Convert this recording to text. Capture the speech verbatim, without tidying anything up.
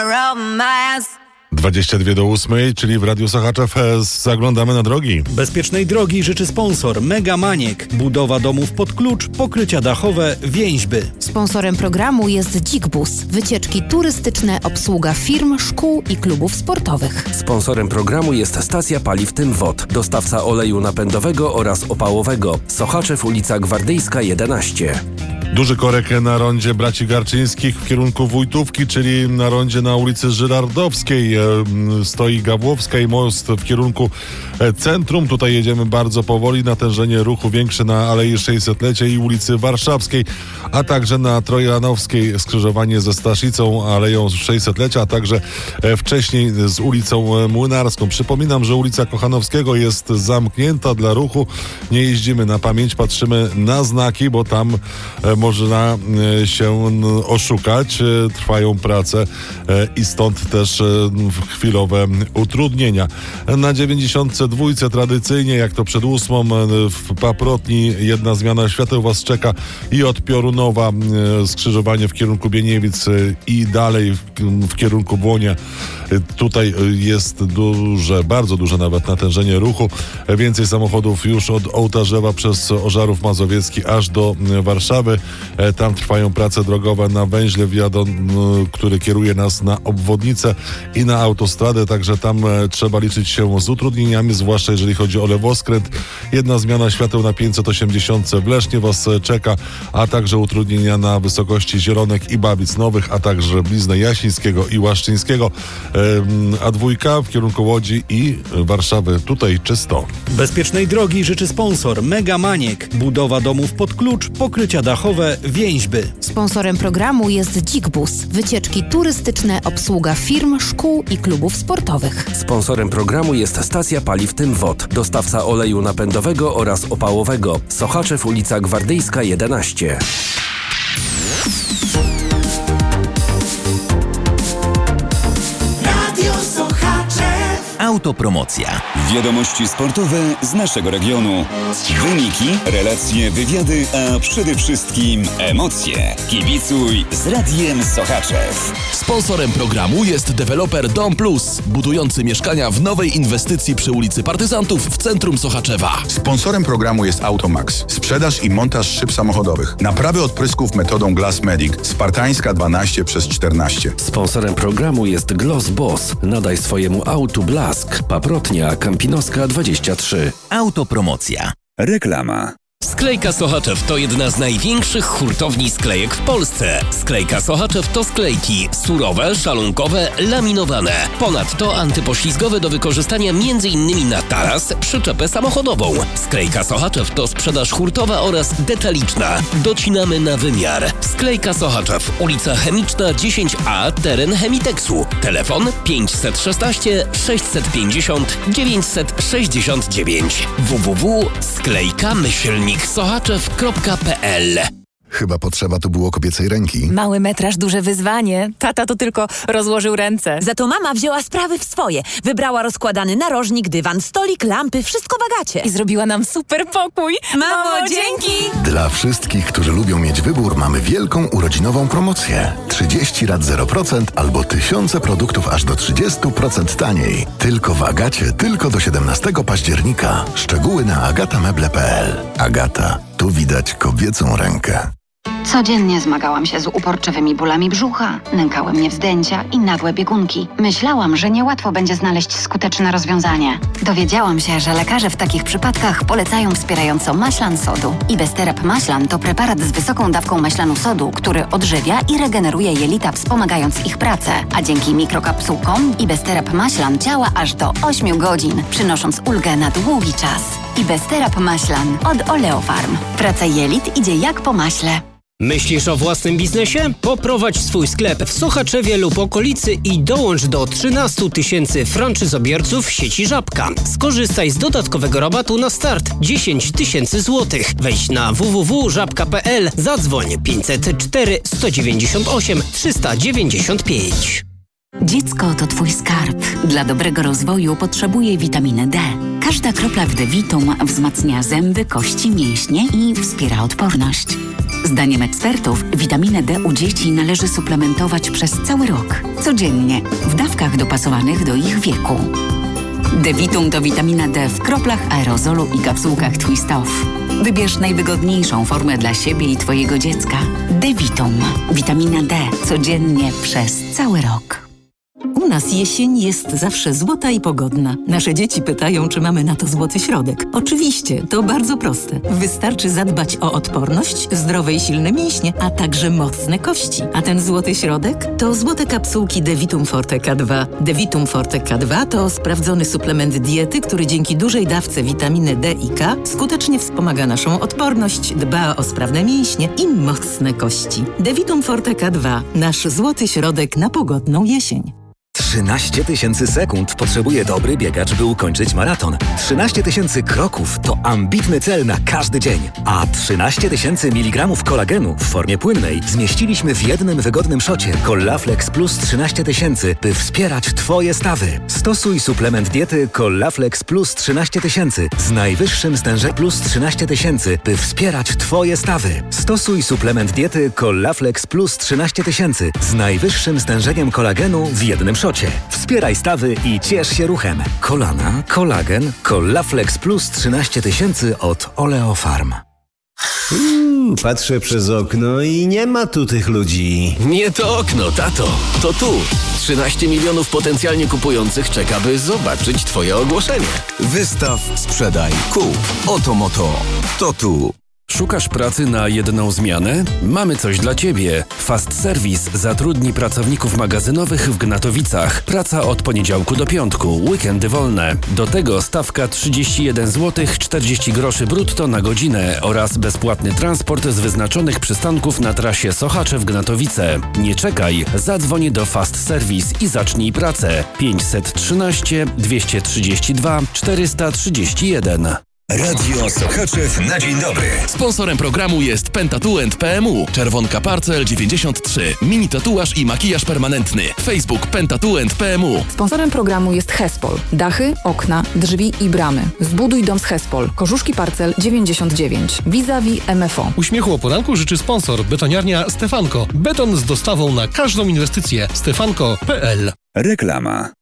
dwadzieścia dwie do ósmej, czyli w Radiu Sochaczew zaglądamy na drogi. Bezpiecznej drogi życzy sponsor Mega Maniek. Budowa domów pod klucz, pokrycia dachowe, więźby. Sponsorem programu jest Dzik-Bus. Wycieczki turystyczne, obsługa firm, szkół i klubów sportowych. Sponsorem programu jest stacja paliw Tymwod. Dostawca oleju napędowego oraz opałowego. Sochaczew, ulica Gwardyjska jedenaście. Duży korek na rondzie Braci Garczyńskich w kierunku Wójtówki, czyli na rondzie na ulicy Żyrardowskiej. Stoi Gawłowska i most w kierunku centrum. Tutaj jedziemy bardzo powoli. Natężenie ruchu większe na Alei sześćsetlecia i ulicy Warszawskiej, a także na Trojanowskiej skrzyżowanie ze Staszicą, Aleją sześćsetlecia, a także wcześniej z ulicą Młynarską. Przypominam, że ulica Kochanowskiego jest zamknięta dla ruchu. Nie jeździmy na pamięć, patrzymy na znaki, bo tam można się oszukać. Trwają prace i stąd też chwilowe utrudnienia. Na dziewięćdziesiątce dwójce tradycyjnie, jak to przed ósmą, w Paprotni jedna zmiana świateł was czeka i od Piorunowa skrzyżowanie w kierunku Bieniewicz i dalej w, w kierunku Błonia. Tutaj jest duże, bardzo duże nawet natężenie ruchu. Więcej samochodów już od Ołtarzewa przez Ożarów Mazowiecki aż do Warszawy. Tam trwają prace drogowe na węźle wjazdu, który kieruje nas na obwodnicę i na autostradę, także tam trzeba liczyć się z utrudnieniami, zwłaszcza jeżeli chodzi o lewoskręt. Jedna zmiana świateł na pięćset osiemdziesiąt w Lesznie was czeka, a także utrudnienia na wysokości Zielonek i Babic Nowych, a także bliznę Jasińskiego i Łaszczyńskiego. A dwójka w kierunku Łodzi i Warszawy. Tutaj czysto. Bezpiecznej drogi życzy sponsor Mega Maniek. Budowa domów pod klucz, pokrycia dachowe, więźby. Sponsorem programu jest Dzik-Bus. Wycieczki turystyczne, obsługa firm, szkół i klubów sportowych. Sponsorem programu jest stacja paliw Tymwod. Dostawca oleju napędowego oraz opałowego. Sochaczew, ulica Gwardyjska jedenaście. Autopromocja. Wiadomości sportowe z naszego regionu. Wyniki, relacje, wywiady, a przede wszystkim emocje. Kibicuj z Radiem Sochaczew. Sponsorem programu jest deweloper Dom Plus, budujący mieszkania w nowej inwestycji przy ulicy Partyzantów w centrum Sochaczewa. Sponsorem programu jest Automax. Sprzedaż i montaż szyb samochodowych. Naprawy odprysków metodą Glass Medic. Spartańska dwanaście przez czternaście. Sponsorem programu jest Gloss Boss. Nadaj swojemu autu blask. Paprotnia Kampinoska dwadzieścia trzy. Autopromocja. Reklama. Sklejka Sochaczew to jedna z największych hurtowni sklejek w Polsce. Sklejka Sochaczew to sklejki surowe, szalunkowe, laminowane. Ponadto antypoślizgowe do wykorzystania m in na taras, przyczepę samochodową. Sklejka Sochaczew to sprzedaż hurtowa oraz detaliczna. Docinamy na wymiar. Sklejka Sochaczew, ulica Chemiczna dziesięć A, teren Chemiteksu. Telefon pięćset szesnaście sześćset pięćdziesiąt dziewięćset sześćdziesiąt dziewięć. w w w kropka sklejka myślnik sochaczew kropka p l. Chyba potrzeba tu było kobiecej ręki. Mały metraż, duże wyzwanie. Tata to tylko rozłożył ręce. Za to mama wzięła sprawy w swoje. Wybrała rozkładany narożnik, dywan, stolik, lampy, wszystko w Agacie. I zrobiła nam super pokój. Mamo, dzięki! Dla wszystkich, którzy lubią mieć wybór, mamy wielką urodzinową promocję. trzydzieści rat zero procent albo tysiące produktów aż do trzydzieści procent taniej. Tylko w Agacie, tylko do siedemnastego października. Szczegóły na agatameble kropka p l. Agata. Tu widać kobiecą rękę. Codziennie zmagałam się z uporczywymi bólami brzucha, nękały mnie wzdęcia i nagłe biegunki. Myślałam, że niełatwo będzie znaleźć skuteczne rozwiązanie. Dowiedziałam się, że lekarze w takich przypadkach polecają wspierająco maślan sodu. Ibesterap maślan to preparat z wysoką dawką maślanu sodu, który odżywia i regeneruje jelita, wspomagając ich pracę. A dzięki mikrokapsułkom Ibesterap maślan działa aż do ośmiu godzin, przynosząc ulgę na długi czas. Ibesterap maślan od Oleofarm. Praca jelit idzie jak po maśle. Myślisz o własnym biznesie? Poprowadź swój sklep w Sochaczewie lub okolicy i dołącz do trzynastu tysięcy franczyzobiorców sieci Żabka. Skorzystaj z dodatkowego rabatu na start dziesięć tysięcy złotych. Wejdź na w w w kropka żabka kropka p l, zadzwoń pięćset cztery sto dziewięćdziesiąt osiem trzysta dziewięćdziesiąt pięć. Dziecko to twój skarb. Dla dobrego rozwoju potrzebuje witaminy D. Każda kropla w Devitum wzmacnia zęby, kości, mięśnie i wspiera odporność. Zdaniem ekspertów witaminę D u dzieci należy suplementować przez cały rok, codziennie, w dawkach dopasowanych do ich wieku. Devitum to witamina D w kroplach, aerozolu i kapsułkach Twist Off. Wybierz najwygodniejszą formę dla siebie i Twojego dziecka. Devitum. Witamina D codziennie przez cały rok. U nas jesień jest zawsze złota i pogodna. Nasze dzieci pytają, czy mamy na to złoty środek. Oczywiście, to bardzo proste. Wystarczy zadbać o odporność, zdrowe i silne mięśnie, a także mocne kości. A ten złoty środek to złote kapsułki Devitum Forte K dwa. Devitum Forte K dwa to sprawdzony suplement diety, który dzięki dużej dawce witaminy D i K skutecznie wspomaga naszą odporność, dba o sprawne mięśnie i mocne kości. Devitum Forte K dwa. Nasz złoty środek na pogodną jesień. trzynaście tysięcy sekund potrzebuje dobry biegacz, by ukończyć maraton. trzynaście tysięcy kroków to ambitny cel na każdy dzień. A trzynaście tysięcy miligramów kolagenu w formie płynnej zmieściliśmy w jednym wygodnym szocie Collaflex Plus trzynaście tysięcy, by wspierać Twoje stawy. Stosuj suplement diety Collaflex Plus trzynaście tysięcy z najwyższym stężeniem plus trzynaście tysięcy, by wspierać Twoje stawy. Stosuj suplement diety Collaflex Plus trzynaście tysięcy z najwyższym stężeniem kolagenu w jednym szocie. Wspieraj stawy i ciesz się ruchem. Kolana, kolagen, Collaflex Plus trzynaście tysięcy od Oleofarm. Uuu, patrzę przez okno i nie ma tu tych ludzi. Nie to okno, tato. To tu. trzynaście milionów potencjalnie kupujących czeka, by zobaczyć Twoje ogłoszenie. Wystaw, sprzedaj, kup. Oto Moto. To tu. Szukasz pracy na jedną zmianę? Mamy coś dla Ciebie. Fast Service zatrudni pracowników magazynowych w Gnatowicach. Praca od poniedziałku do piątku, weekendy wolne. Do tego stawka trzydzieści jeden złotych czterdzieści groszy brutto na godzinę oraz bezpłatny transport z wyznaczonych przystanków na trasie Sochaczew-Gnatowice. Nie czekaj, zadzwoń do Fast Service i zacznij pracę. pięćset trzynaście dwieście trzydzieści dwa czterysta trzydzieści jeden. Radio Sochaczew na dzień dobry. Sponsorem programu jest Pentatouch P M U. Czerwonka Parcel dziewięćdziesiąt trzy. Mini tatuaż i makijaż permanentny. Facebook Pentatouch P M U. Sponsorem programu jest Hespol. Dachy, okna, drzwi i bramy. Zbuduj dom z Hespol. Korzuszki Parcel dziewięćdziesiąt dziewięć. Vis-a-vis M F O. Uśmiechu o poranku życzy sponsor. Betoniarnia Stefanko. Beton z dostawą na każdą inwestycję. stefanko kropka p l. Reklama.